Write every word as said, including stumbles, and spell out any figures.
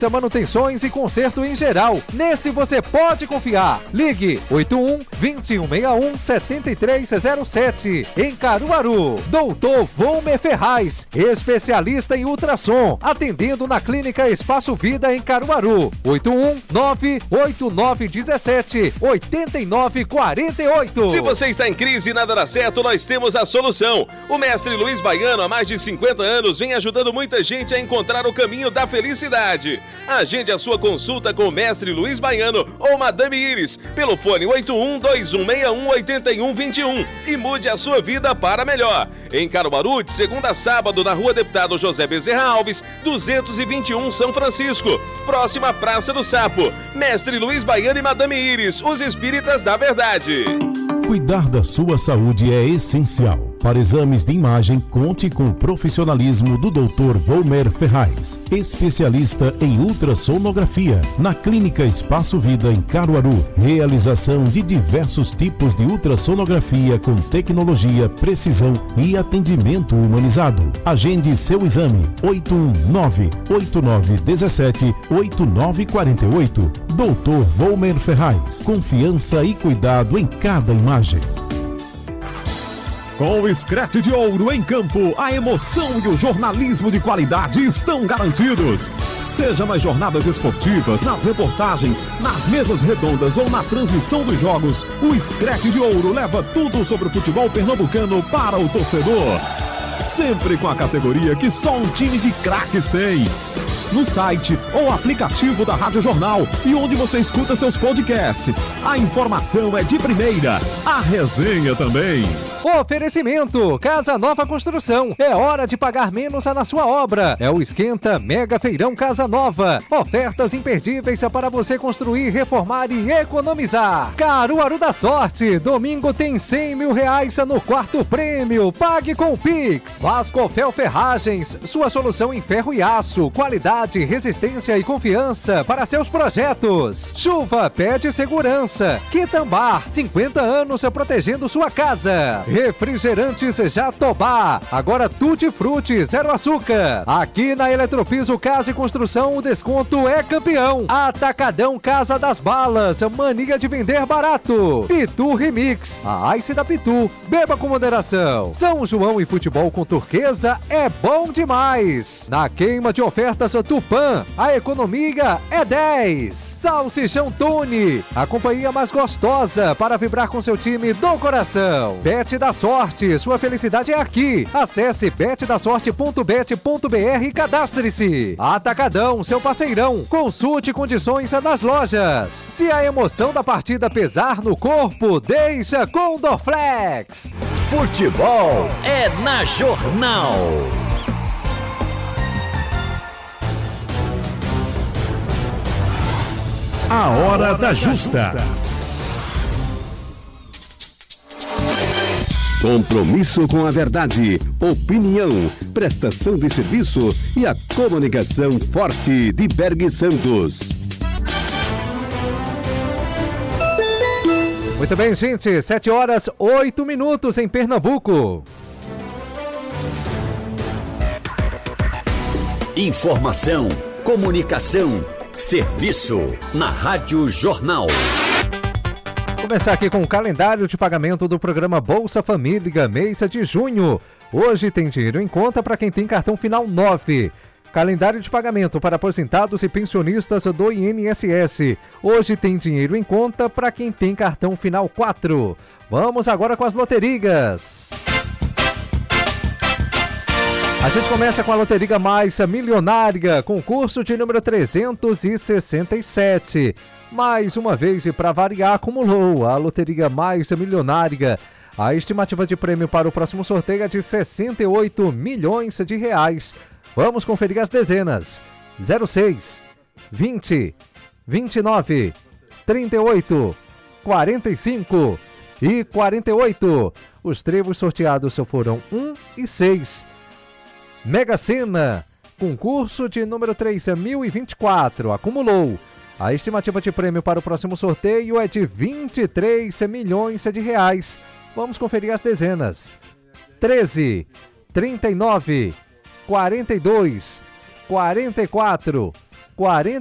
Manutenções e conserto em geral. Nesse você pode confiar. Ligue oito um, dois um seis um, sete três zero sete. Em Caruaru, doutor Volmer Ferraz, especialista em ultrassom, atendendo na Clínica Espaço Vida em Caruaru. oito um nove oito nove um sete oito nove quatro oito. Se você está em crise e nada dá certo, nós temos a solução. O mestre Luiz Baiano, há mais de cinquenta anos, vem ajudando muita gente a encontrar o caminho da felicidade. Agende a sua consulta com o mestre Luiz Baiano ou Madame Iris pelo fone oito um dois um seis um oito um dois um e mude a sua vida para melhor. Em Caruaru, de segunda a sábado, na Rua Deputado José Bezerra Alves, duzentos e vinte e um, São Francisco, próxima à Praça do Sapo. Mestre Luiz Baiano e Madame Iris, os espíritas da verdade. Cuidar da sua saúde é essencial. Para exames de imagem, conte com o profissionalismo do doutor Volmer Ferraz, especialista em ultrassonografia, na Clínica Espaço Vida em Caruaru. Realização de diversos tipos de ultrassonografia com tecnologia, precisão e atendimento humanizado. Agende seu exame oito um nove oito nove um sete oito nove quatro oito. doutor Volmer Ferraz, confiança e cuidado em cada imagem. Com o Scratch de Ouro em campo, a emoção e o jornalismo de qualidade estão garantidos. Seja nas jornadas esportivas, nas reportagens, nas mesas redondas ou na transmissão dos jogos, o Scratch de Ouro leva tudo sobre o futebol pernambucano para o torcedor. Sempre com a categoria que só um time de craques tem. No site ou aplicativo da Rádio Jornal e onde você escuta seus podcasts. A informação é de primeira, a resenha também. Oferecimento, Casa Nova Construção. É hora de pagar menos na sua obra. É o Esquenta Mega Feirão Casa Nova. Ofertas imperdíveis para você construir, reformar e economizar. Caruaru da Sorte. Domingo tem cem mil reais no quarto prêmio. Pague com o Pix. Vasco Fel Ferragens. Sua solução em ferro e aço. Qualidade, resistência e confiança para seus projetos. Chuva pede segurança. Quitambar. cinquenta anos protegendo sua casa. Refrigerantes Jatobá, agora Tutti Frutti, zero açúcar. Aqui na Eletropiso Casa e Construção, o desconto é campeão. Atacadão Casa das Balas, mania de vender barato. Pitu Remix, a Ice da Pitu, beba com moderação. São João e futebol com turquesa é bom demais. Na queima de ofertas Tupã, a economia é dez. Salsichão Tony, a companhia mais gostosa para vibrar com seu time do coração. Bet da Sorte, sua felicidade é aqui. Acesse bet da sorte ponto bet ponto b r e cadastre-se. Atacadão, seu parceirão. Consulte condições nas lojas. Se a emoção da partida pesar no corpo, deixa com Dorflex. Futebol é na Jornal. A hora da justa. Compromisso com a verdade, opinião, prestação de serviço e a comunicação forte de Berg Santos. Muito bem, gente. sete horas, oito minutos em Pernambuco. Informação, comunicação, serviço na Rádio Jornal. Começar aqui com o calendário de pagamento do programa Bolsa Família, mês de junho. Hoje tem dinheiro em conta para quem tem cartão final nove. Calendário de pagamento para aposentados e pensionistas do I N S S. Hoje tem dinheiro em conta para quem tem cartão final quatro. Vamos agora com as loterigas. A gente começa com a Loteriga Mais Milionária, concurso de número trezentos e sessenta e sete. Mais uma vez e para variar, acumulou a Loteriga Mais Milionária. A estimativa de prêmio para o próximo sorteio é de sessenta e oito milhões de reais. Vamos conferir as dezenas. zero seis, vinte, vinte e nove, trinta e oito, quarenta e cinco e quarenta e oito. Os trevos sorteados foram um e seis. Mega Sena, concurso de número três mil e vinte e quatro, acumulou. A estimativa de prêmio para o próximo sorteio é de vinte e três milhões de reais. Vamos conferir as dezenas. treze, trinta e nove, quarenta e dois, quarenta e quatro, quarenta